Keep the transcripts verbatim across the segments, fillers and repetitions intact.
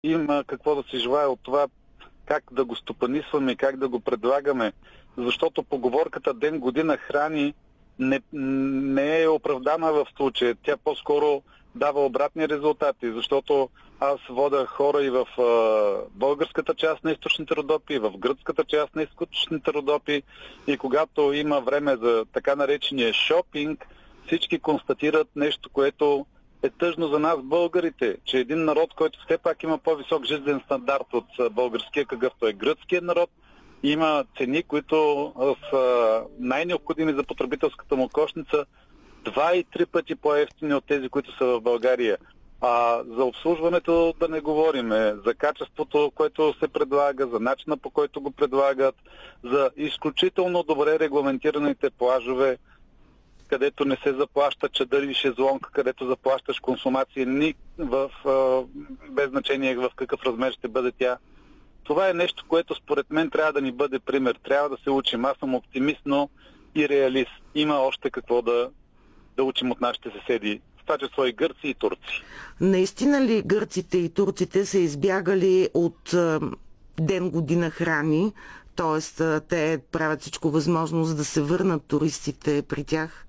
има какво да се желае от това как да го стопанисваме, как да го предлагаме, защото поговорката ден година храни не, не е оправдана в случая. Тя по-скоро дава обратни резултати, защото аз вода хора и в а, българската част на източните Родопи, и в гръцката част на източните Родопи, и когато има време за така наречения шопинг, всички констатират нещо, което е тъжно за нас българите, че един народ, който все пак има по-висок жизнен стандарт от българския, какъвто е гръцкият народ, има цени, които са най-необходими за потребителската му кошница, два и три пъти по-евтини от тези, които са в България. А за обслужването да не говориме, за качеството, което се предлага, за начина по който го предлагат, за изключително добре регламентираните плажове, където не се заплаща чадър и шезлонг, където заплащаш консумация ни в, без значение в какъв размер ще бъде тя. Това е нещо, което според мен трябва да ни бъде пример. Трябва да се учим. Аз съм оптимист, но и реалист. Има още какво да, да учим от нашите съседи. В това число и гърци и турци. Наистина ли гърците и турците са избягали от ден година храни? Тоест, те правят всичко възможно, за да се върнат туристите при тях?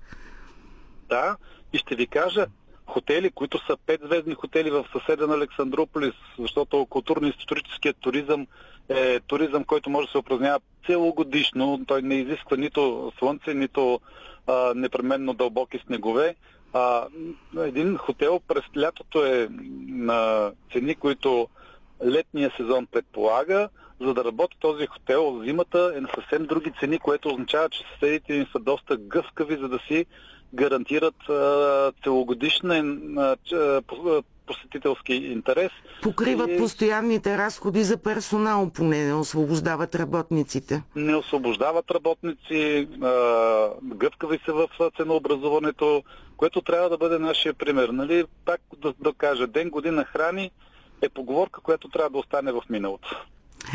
Да, и ще ви кажа, хотели, които са петзвездни хотели в съседен Александрополис, защото културно-историческият туризъм е туризъм, който може да се упражнява целогодишно. Той не изисква нито слънце, нито а, непременно дълбоки снегове. А, един хотел през лятото е на цени, които летния сезон предполага. За да работи този хотел, зимата е на съвсем други цени, което означава, че съседите им са доста гъвкави, за да си гарантират а, целогодишен а, посетителски интерес. Покриват и постоянните разходи за персонал, поне не освобождават работниците. Не освобождават работници, а, гъвкави са в ценообразуването, което трябва да бъде нашия пример. Нали? Пак да, да кажа, ден година храни е поговорка, която трябва да остане в миналото.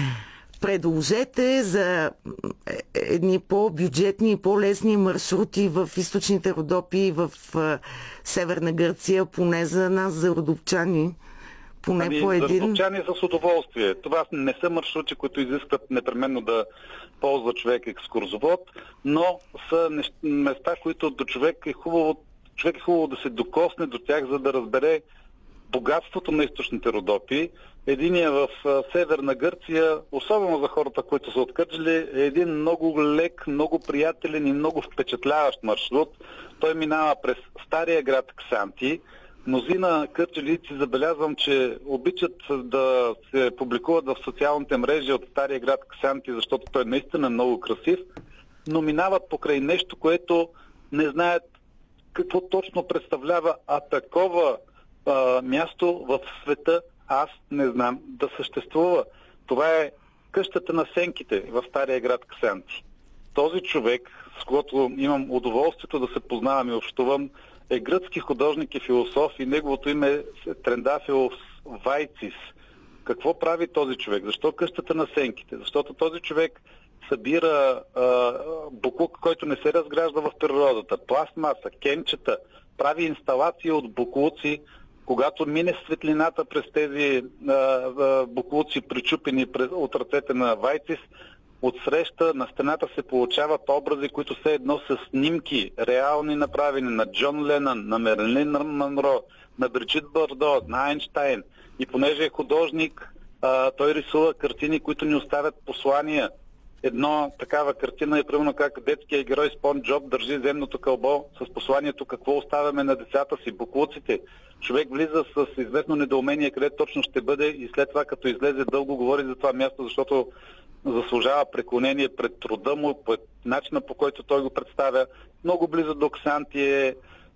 Предложете за едни по-бюджетни и по-лесни маршрути в източните Родопи и в Северна Гърция, поне за нас, за родопчани. Поне ами, по един. За родопчани с удоволствие. Това не са маршрути, които изискват непременно да ползва човек екскурзовод, но са места, които до човек е хубаво, човек е хубаво да се докосне до тях, за да разбере богатството на източните Родопи. Единия в Северна Гърция, особено за хората, които са от Кърджали, е един много лек, много приятелен и много впечатляващ маршрут. Той минава през стария град Ксанти. Мнозина кърджалийци забелязвам, че обичат да се публикуват в социалните мрежи от стария град Ксанти, защото той наистина е много красив, но минават покрай нещо, което не знаят какво точно представлява, а такова а, място в света аз не знам да съществува. Това е къщата на сенките в стария град Ксанти. Този човек, с когото имам удоволствието да се познавам и общувам, е гръцки художник и философ и неговото име е Трендафилос Вайцис. Какво прави този човек? Защо къщата на сенките? Защото този човек събира а, буклук, който не се разгражда в природата, пластмаса, кенчета, прави инсталации от буклуци. Когато мине светлината през тези а, а, буклуци, причупени от ръцете на Вайцис, отсреща на стената се получават образи, които са едно с снимки, реални направени на Джон Ленън, на Мерлин Монро, на Брижит Бардо, на Айнщайн. И понеже е художник, а, той рисува картини, които ни оставят послания. Едно такава картина е примерно как детският герой Спон Джоб държи земното кълбо с посланието какво оставяме на децата си, буклуците. Човек влиза с известно недоумение къде точно ще бъде и след това като излезе дълго говори за това място, защото заслужава преклонение пред труда му, пред начина по който той го представя. Много близо до Ксанти е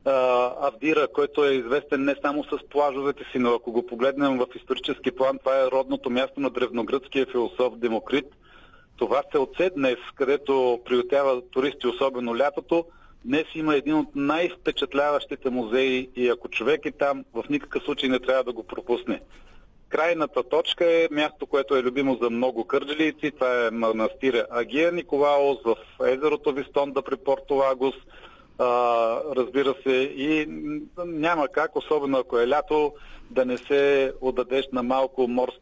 Авдира, който е известен не само с плажовете си, но ако го погледнем в исторически план, това е родното място на древногръцкия философ Демокрит. Това селце днес, където приютява туристи, особено лятото, днес има един от най-впечатляващите музеи и ако човек е там, в никакъв случай не трябва да го пропусне. Крайната точка е място, което е любимо за много кърджалийци. Това е манастира Агия Николаос в езерото Вистонда при Порто Лагос. А, разбира се, и няма как, особено ако е лято, да не се отдадеш на малко морски